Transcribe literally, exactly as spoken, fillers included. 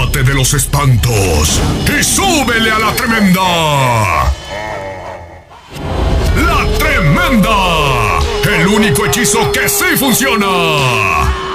Zafate de los espantos y súbele a la tremenda. ¡La Tremenda! El único hechizo que sí funciona.